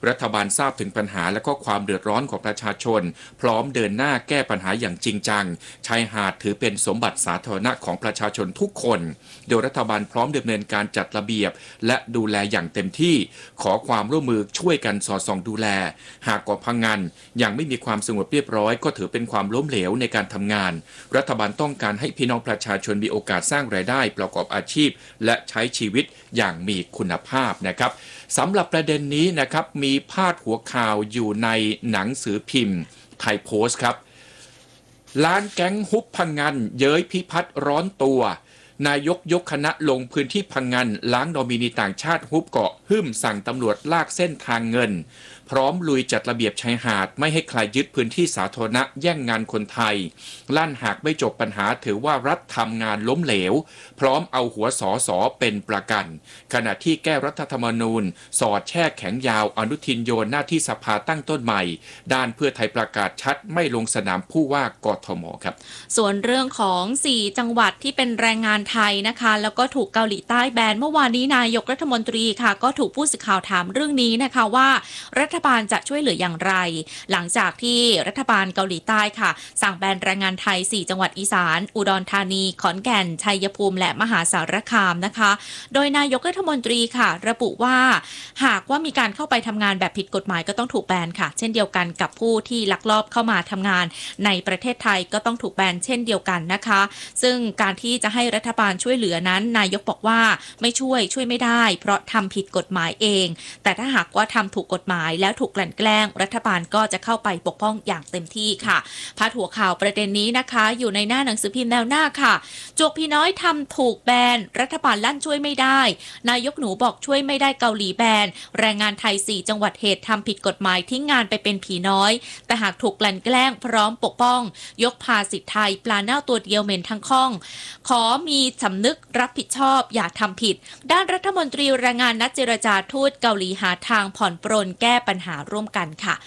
รัฐบาลทราบถึงปัญหาและก็ความเดือดร้อนของประชาชนพร้อมเดินหน้าแก้ปัญหาอย่างจริงจังชายหาดถือเป็นสมบัติสาธารณะของประชาชนทุกคนโดยรัฐบาลพร้อมดำเนินการจัดระเบียบและดูแลอย่างเต็มที่ขอความร่วมมือช่วยกันสอดส่องดูแลหากเกาะพังงานยังไม่มีความสงบเรียบร้อยก็ถือเป็นความล้มเหลวในการทำงานรัฐบาลต้องการให้พี่น้องประชาชนมีโอกาสสร้างรายได้ประกอบอาชีพและใช้ชีวิตอย่างมีคุณภาพนะครับสำหรับประเด็นนี้นะครับมีพาดหัวข่าวอยู่ในหนังสือพิมพ์ไทยโพสต์ครับล้านแก๊งฮุบพังงานเย้ยพิพัฒน์ร้อนตัวนายกยกคณะลงพื้นที่พังงานล้างนอมินีต่างชาติฮุบเกาะหึ่มสั่งตำรวจลากเส้นทางเงินพร้อมลุยจัดระเบียบชายหาดไม่ให้ใครยึดพื้นที่สาธารณะแย่งงานคนไทยลั่นหากไม่จบปัญหาถือว่ารัฐทำงานล้มเหลวพร้อมเอาหัวสอสอเป็นประกันขณะที่แก้รัฐธรรมนูญสอดแช่แข็งยาวอนุทินโยนหน้าที่สภาตั้งต้นใหม่ด้านเพื่อไทยประกาศชัดไม่ลงสนามผู้ว่ากทมครับส่วนเรื่องของ4จังหวัดที่เป็นแรงงานไทยนะคะแล้วก็ถูกเกาหลีใต้แบนเมื่อวานนี้นายกรัฐมนตรีค่ะก็ถูกผู้สื่อข่าวถามเรื่องนี้นะคะว่ารัฐบาลจะช่วยเหลืออย่างไรหลังจากที่รัฐบาลเกาหลีใต้ค่ะสั่งแบนแรงงานไทย4จังหวัดอีสานอุดรธานีขอนแก่นชัยภูมิและมหาสารคามนะคะโดยนายกรัฐมนตรีค่ะระบุว่าหากว่ามีการเข้าไปทำงานแบบผิดกฎหมายก็ต้องถูกแบนค่ะเช่นเดียวกันกับผู้ที่ลักลอบเข้ามาทำงานในประเทศไทยก็ต้องถูกแบนเช่นเดียวกันนะคะซึ่งการที่จะให้รัฐบาลช่วยเหลือนั้นนายกบอกว่าไม่ช่วยไม่ได้เพราะทำผิดกฎหมายเองแต่ถ้าหากว่าทำถูกกฎหมายแล้วถูกกลั่นแกล้งรัฐบาลก็จะเข้าไปปกป้องอย่างเต็มที่ค่ะพาดหัวข่าวประเด็นนี้นะคะอยู่ในหน้าหนังสือพิมพ์แนวหน้าค่ะจวกพี่น้อยทำถูกแบนรัฐบาลลั่นช่วยไม่ได้นายกหนูบอกช่วยไม่ได้เกาหลีแบนแรงงานไทย4จังหวัดเหตุทำผิดกฎหมายทิ้งงานไปเป็นผีน้อยแต่หากถูกกลั่นแกล้งพร้อมปกป้องยกพาสิทธิไทยปลาเน่าตัวเดียวเหม็นทั้งข้องขอมีสำนึกรับผิดชอบอย่าทำผิดด้านรัฐมนตรีแรงงานนัดเจรจาทูตเกาหลีหาทางผ่อนปรนแก้ปัญหาร่วมกันค่ะ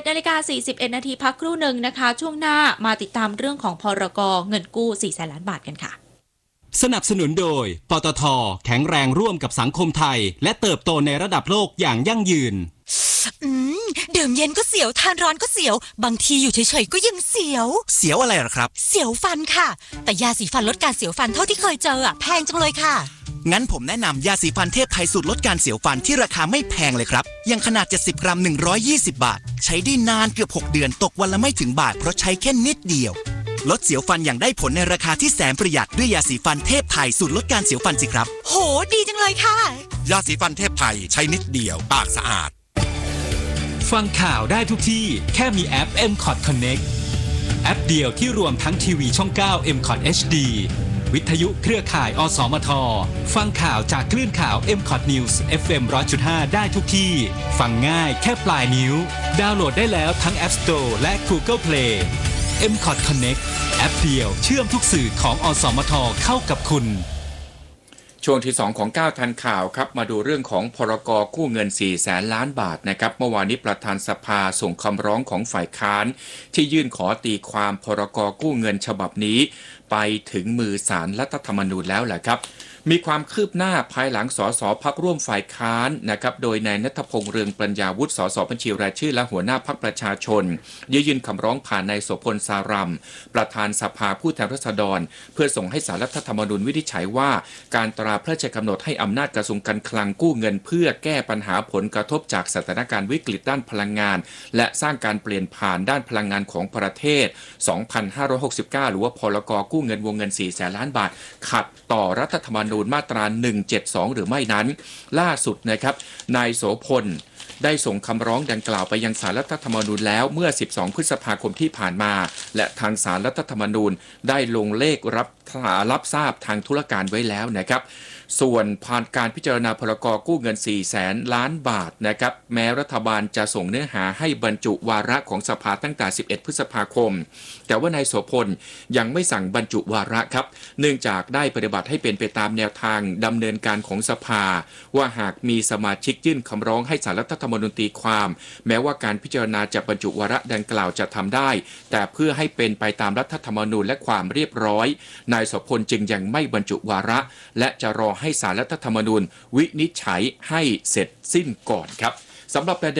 7:41 นาทีพักครู่หนึ่งนะคะช่วงหน้ามาติดตามเรื่องของพรก.เงินกู้4 แสนล้านบาทกันค่ะสนับสนุนโดยปตท.แข็งแรงร่วมกับสังคมไทยและเติบโตในระดับโลกอย่างยั่งยืนดื่มเย็นก็เสียวทานร้อนก็เสียวบางทีอยู่เฉยๆก็ยังเสียวอะไรหรอครับเสียวฟันค่ะแต่ยาสีฟันลดการเสียวฟันเท่าที่เคยเจอแพงจังเลยค่ะงั้นผมแนะนำยาสีฟันเทพไทยสูตรลดการเสียวฟันที่ราคาไม่แพงเลยครับยังขนาด70 กรัม120 บาทใช้ได้นานเกือบ6 เดือนตกวันละไม่ถึงบาทเพราะใช้แค่นิดเดียวลดเสียวฟันอย่างได้ผลในราคาที่แสนประหยัดด้วยยาสีฟันเทพไทยสูตรลดการเสียวฟันสิครับโหดีจังเลยค่ะยาสีฟันเทพไทยใช้นิดเดียวปากสะอาดฟังข่าวได้ทุกที่แค่มีแอป MCOT Connect แอปเดียวที่รวมทั้งทีวีช่อง9 MCOT HD วิทยุเครือข่ายอสมทฟังข่าวจากคลื่นข่าว MCOT News FM 100.5 ได้ทุกที่ฟังง่ายแค่ปลายนิ้วดาวน์โหลดได้แล้วทั้ง App Store และ Google Play MCOT Connect แอปเดียวเชื่อมทุกสื่อของอสมทเข้ากับคุณช่วงที่2ของ9ทันข่าวครับมาดูเรื่องของพรก.กู้เงิน4 แสนล้านบาทนะครับเมื่อวานนี้ประธานสภาส่งคำร้องของฝ่ายค้านที่ยื่นขอตีความพรก.กู้เงินฉบับนี้ไปถึงมือศาลรัฐธรรมนูญแล้วแหละครับมีความคืบหน้าภายหลังสสพรรคร่วมฝ่ายค้านนะครับโดยนายณัฐพงษ์เรืองปัญญาวุฒิสสบัญชีรายชื่อและหัวหน้าพรรคประชาชนยื่นคำร้องผ่านนายโสพลสารัมประธานสภาผู้แทนราษฎรเพื่อส่งให้ศาลรัฐธรรมนูญวินิจฉัยว่าการตราพระราชกำหนดให้อำนาจกระทรวงการคลังกู้เงินเพื่อแก้ปัญหาผลกระทบจากสถานการณ์วิกฤตด้านพลังงานและสร้างการเปลี่ยนผ่านด้านพลังงานของประเทศ 2569 หรือว่าพรก.กู้เงินวงเงิน4 แสนล้านบาทขัดต่อรัฐธรรมนูญมาตรา172หรือไม่นั้นล่าสุดนะครับนายโสพลได้ส่งคำร้องดังกล่าวไปยังศาลรัฐธรรมนูญแล้วเมื่อ12พฤษภาคมที่ผ่านมาและทางศาลรัฐธรรมนูญได้ลงเลขรับทราบทางธุรการไว้แล้วนะครับส่วนผ่านการพิจารณาพรก.กู้เงิน4 แสนล้านบาทนะครับแม้รัฐบาลจะส่งเนื้อหาให้บรรจุวาระของสภาตั้งแต่11พฤษภาคมแต่ว่านายโสพลยังไม่สั่งบรรจุวาระครับเนื่องจากได้ปฏิบัติให้เป็นไปตามแนวทางดำเนินการของสภาว่าหากมีสมาชิกยื่นคำร้องให้ศาลรัฐธรรมนูญตีความแม้ว่าการพิจารณาจะบรรจุวาระดังกล่าวจะทำได้แต่เพื่อให้เป็นไปตามรัฐธรรมนูญและความเรียบร้อยนายโสพลจึงยังไม่บรรจุวาระและจะรอให้ศาลรัฐธรรมนูญวินิจฉัยให้เสร็จสิ้นก่อนครับสำหรับประเด็น